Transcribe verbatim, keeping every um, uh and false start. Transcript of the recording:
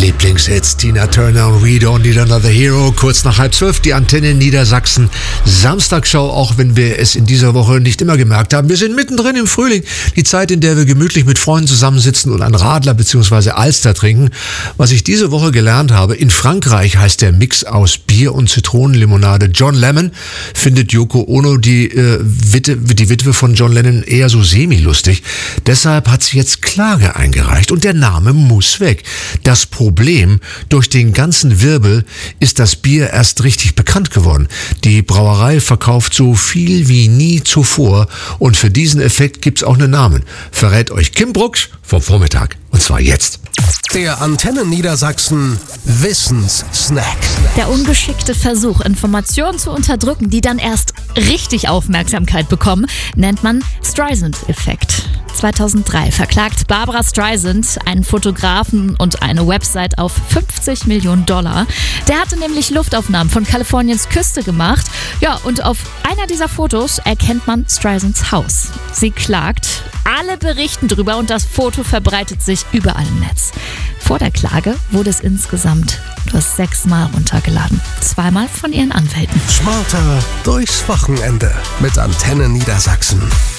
Lieblingshits, Tina Turner und We Don't Need Another Hero, kurz nach halb zwölf, die Antenne Niedersachsen Samstagsschau, auch wenn wir es in dieser Woche nicht immer gemerkt haben. Wir sind mittendrin im Frühling, die Zeit, in der wir gemütlich mit Freunden zusammensitzen und einen Radler bzw. Alster trinken. Was ich diese Woche gelernt habe, in Frankreich heißt der Mix aus Bier und Zitronenlimonade John Lemon, findet Yoko Ono, die, äh, Witte, die Witwe von John Lennon, eher so semi-lustig. Deshalb hat sie jetzt Klage eingereicht und der Name muss weg. Das Problem, durch den ganzen Wirbel ist das Bier erst richtig bekannt geworden. Die Brauerei verkauft so viel wie nie zuvor und für diesen Effekt gibt's auch einen Namen. Verrät euch Kim Brooks vom Vormittag und zwar jetzt. Der Antenne Niedersachsen Wissenssnack. Der ungeschickte Versuch, Informationen zu unterdrücken, die dann erst richtig Aufmerksamkeit bekommen, nennt man Streisand-Effekt. zweitausenddrei verklagt Barbra Streisand einen Fotografen und eine Website auf fünfzig Millionen Dollar. Der hatte nämlich Luftaufnahmen von Kaliforniens Küste gemacht. Ja, und auf einer dieser Fotos erkennt man Streisands Haus. Sie klagt, alle berichten drüber und das Foto verbreitet sich überall im Netz. Vor der Klage wurde es insgesamt nur sechsmal runtergeladen. Zweimal von ihren Anwälten. Smarter durchs Wochenende mit Antenne Niedersachsen.